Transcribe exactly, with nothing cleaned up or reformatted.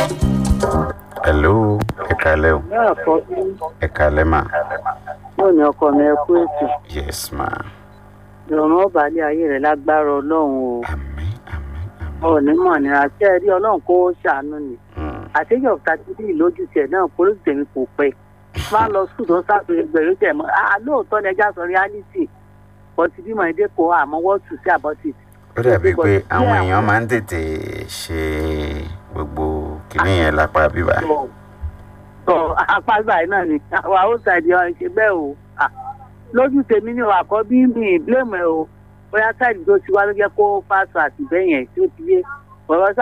Hello, ẹ káalẹ́ o. Ẹ káalẹ́ ma. Yóò ní ọkọ mi ẹ kú ètò. Yes ma. Ìrọ̀rùn ọba alẹ́ ayé rẹ̀ lágbára Ọlọ́run o. Àmín, àmín, àmín. Onímọ̀ ni àti ẹ̀rí Ọlọ́run kó ṣàánú ni. Àtẹ́jọ́ tàbí lójú tiẹ̀ náà kó lójú tèmi kò pẹ́. Máa lọ sùn tó sábẹ́ gbẹ̀rù tẹ̀ mọ́. Lóòótọ́ ni ẹja sọ reality. Bọ́tí bímọ èdè kò àmọ́ wọ́ọ̀tù sí àbọ̀tì. Ó dàbí pé àwọn èèyàn máa ń tètè ṣe gbogbo kìnìún yẹn lápá bíbá. Ọ̀ apá báyìí náà ni àwọn outside yẹn ṣe bẹ́ẹ̀ o. Lójú tèmi ni àkọ́bí mi blame ẹ o. Bóyá sáìdì tó ti wá ló jẹ́ kó fásitì àtìbẹ́yẹn tí ó ti yé. Ọ̀rọ̀